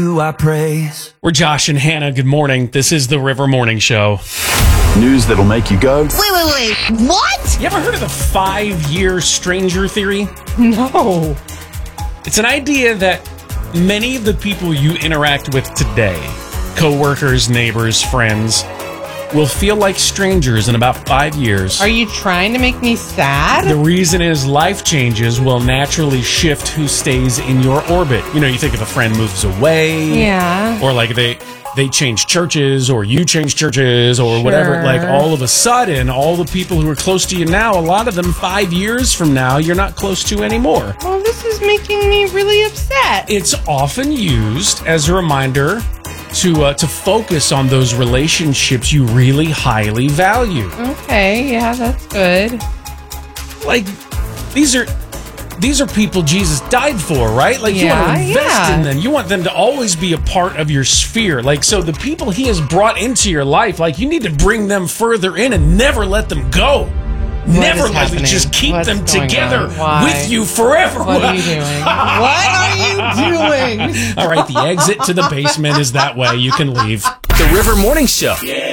I praise. We're Josh and Hannah. Good morning. This is the River Morning Show. News that'll make you go, Wait. What? You ever heard of the 5-year stranger theory? No. It's an idea that many of the people you interact with today, coworkers, neighbors, friends, will feel like strangers in about 5 years. Are you trying to make me sad? The reason is life changes will naturally shift who stays in your orbit. You know, you think if a friend moves away. Yeah. Or like they change churches, or you change churches, or whatever. Like all of a sudden, all the people who are close to you now, a lot of them 5 years from now, you're not close to anymore. Well, this is making me really upset. It's often used as a reminder to focus on those relationships you really highly value. Okay, yeah, that's good. Like, these are people Jesus died for, right? Like, you want to invest in them. You want them to always be a part of your sphere. Like, so the people he has brought into your life, like, you need to bring them further in and never let them go. Never let me just keep them together with you forever. What are you doing? What are you doing? All right, the exit to the basement is that way. You can leave. The River Morning Show.